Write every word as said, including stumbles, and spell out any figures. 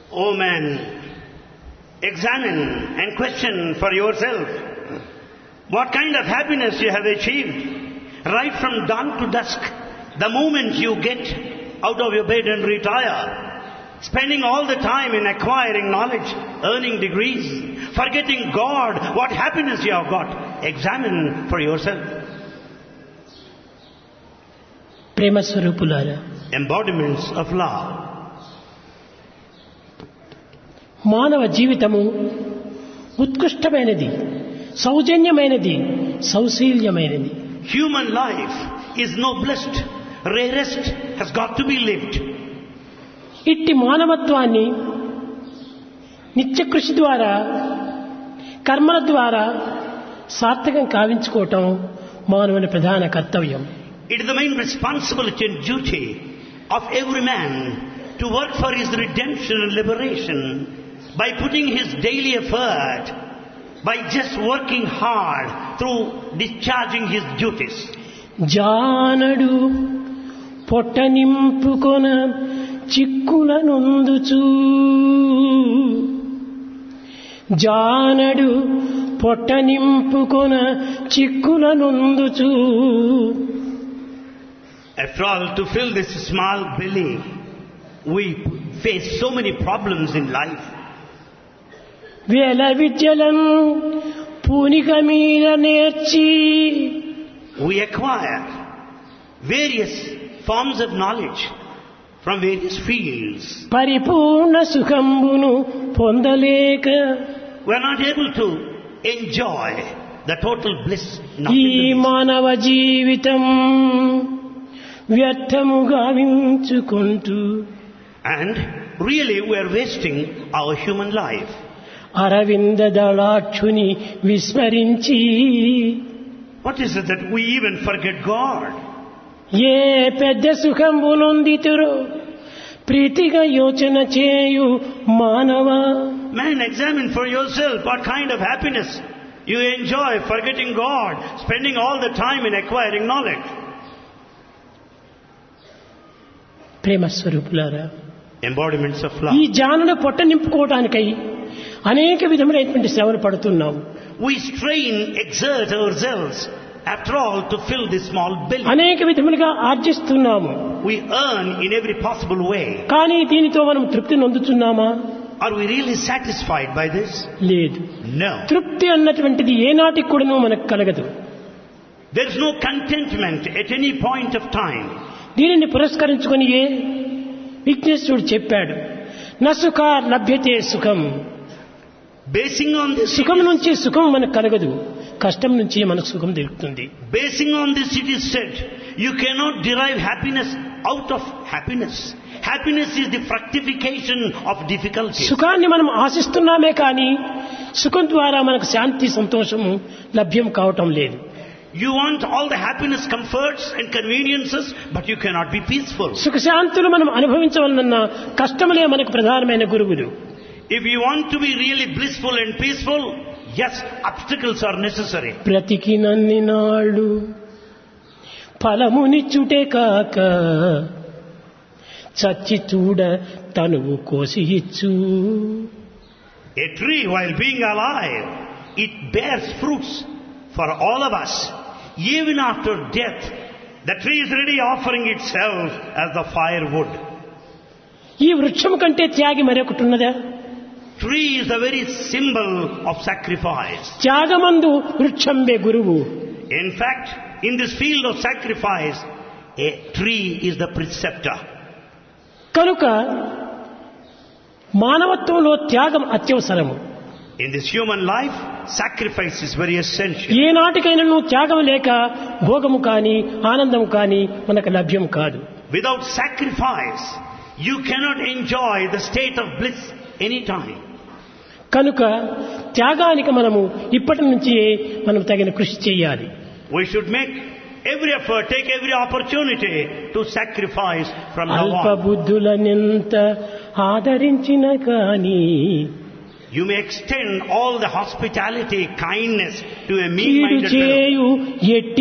O man, examine and question for yourself what kind of happiness you have achieved. Right from dawn to dusk, the moment you get out of your bed and retire, spending all the time in acquiring knowledge, earning degrees, forgetting God, what happiness you have got. Examine for yourself. ప్రేమ స్వరూపులారా, Embodiments of love. మానవ జీవితము ఉత్కృష్టమైనది, సౌజన్యమైనది, సౌశీల్యమైనది. Human life is noblest, rarest, has got to be lived. ఇట్టి మానవత్వాన్ని నిత్యకృషి ద్వారా, కర్మల ద్వారా సార్థకం కావించుకోవటం మానవుని ప్రధాన కర్తవ్యం. It is the main responsibility and duty of every man to work for his redemption and liberation by putting his daily effort, by just working hard through discharging his duties. జానడు పొట్ట నింపుకొన చిక్కుల నొందుచూ, జానడు పొట్ట నింపుకొన చిక్కుల నొందుచూ. After all, to fill this small belly, we face so many problems in life. వేల విద్యలను పూనిక మీద నేర్చి, We acquire various forms of knowledge from various fields. పరిపూర్ణ సుఖంబును పొందలేక We are not able to enjoy the total bliss. not ఈ in the least. మానవ జీవితం వ్యర్థము గావించుకుంటూ And really we are wasting our human life. Aravinda దళాక్షుని విస్మరించి, What is it that we even forget God? ఏ పెద్ద సుఖంబు నొందితురో ప్రీతిగా యోచన చేయు మానవ. Man, examine for yourself what kind of happiness you enjoy forgetting God, spending all the time in acquiring knowledge. ప్రేమ స్వరూపులారా, Embodiments of ఈ love. జానును పొట్ట నింపుకోవటానికై అనేక విధములైనటువంటి శ్రమలు పడుతున్నాము. We strain, exert ourselves, after all, to fill this small belly. అనేక విధములుగా ఆర్జిస్తున్నాము. We earn in every possible way. కానీ దీనితో మనం తృప్తి నొందుతున్నామా? Are we really satisfied by this? లేదు. No. తృప్తి అన్నటువంటిది ఏనాటికి కూడాను మనకు కలగదు. There is no contentment at any point of time. దీనిని పురస్కరించుకొని ఏ విఘ్నేశ్వరుడు చెప్పాడు, నసుఖ లభ్యతే సుఖం. Basing on this, సుఖం నుంచి సుఖం మనకు కలగదు, కష్టం నుంచి మనకు సుఖం దొరుకుతుంది. basing on this it is said, you cannot derive happiness out of happiness. Happiness is the fructification of difficulty. సుఖాన్ని మనం ఆశిస్తున్నామే కానీ సుఖం ద్వారా మనకు శాంతి సంతోషము లభ్యం కావటం లేదు. You want all the happiness, comforts and conveniences, but you cannot be peaceful. సుఖశాంతులు మనం అనుభవించవలనన్నా కష్టములే మనకు ప్రధానమైన గురువులు. If you want to be really blissful and peaceful, yes, obstacles are necessary. బ్రతికినన్ని నాళ్ళు ఫలమునిచ్చుటే కాక చచ్చి చూడ తనువు కోసి ఇచ్చు. A tree, while being alive, it bears fruits for all of us. Even after death, the tree is ready offering itself as the firewood. ఈ వృక్షం కంటే త్యాగి మరొకటి ఉన్నదా? Tree is the very symbol of sacrifice. త్యాగమందు వృక్షంబే గురువు. In fact, in this field of sacrifice, a tree is the preceptor. కనుక మానవత్వంలో త్యాగం అత్యవసరము. In this human life, sacrifice is very essential. ఏనాటికైనా నువ్వు త్యాగం లేక భోగము కానీ ఆనందము కానీ మనకు లభ్యం కాదు. Without sacrifice, you cannot enjoy the state of bliss any time. కనుక త్యాగానికి మనము ఇప్పటి నుంచి మనం తగిన కృషి చేయాలి. We should make every effort, take every opportunity to sacrifice from now అల్ప on. బుద్ధులనెంత ఆదరించిన కానీ You may extend all the hospitality, kindness to a కీడు mean-minded fellow. చేయు ఎట్టి